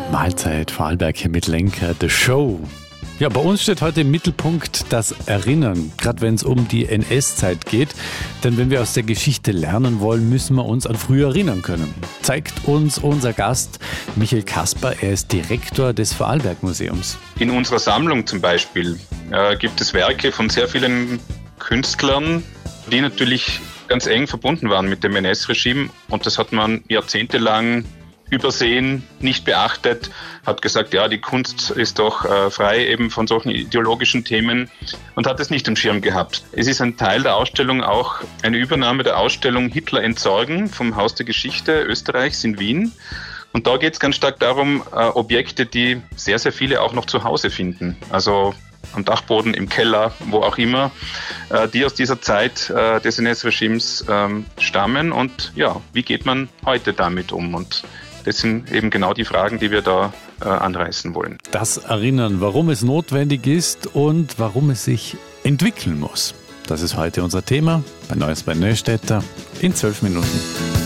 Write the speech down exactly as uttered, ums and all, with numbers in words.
Mahlzeit Vorarlberg hier mit Lenker, The Show. Ja, bei uns steht heute im Mittelpunkt das Erinnern, gerade wenn es um die N S-Zeit geht. Denn wenn wir aus der Geschichte lernen wollen, müssen wir uns an früher erinnern können. Zeigt uns unser Gast Michael Kasper, er ist Direktor des Vorarlberg-Museums. In unserer Sammlung zum Beispiel äh, gibt es Werke von sehr vielen Künstlern, die natürlich ganz eng verbunden waren mit dem N S-Regime. Und das hat man jahrzehntelang übersehen, nicht beachtet, hat gesagt, ja, die Kunst ist doch äh, frei eben von solchen ideologischen Themen und hat es nicht im Schirm gehabt. Es ist ein Teil der Ausstellung auch eine Übernahme der Ausstellung Hitler entsorgen vom Haus der Geschichte Österreichs in Wien. Und da geht es ganz stark darum, äh, Objekte, die sehr, sehr viele auch noch zu Hause finden. Also am Dachboden, im Keller, wo auch immer, äh, die aus dieser Zeit äh, des N S-Regimes ähm, stammen. Und ja, wie geht man heute damit um? Und das sind eben genau die Fragen, die wir da äh, anreißen wollen. Das Erinnern, warum es notwendig ist und warum es sich entwickeln muss. Das ist heute unser Thema bei Neues bei Neustädter in zwölf Minuten.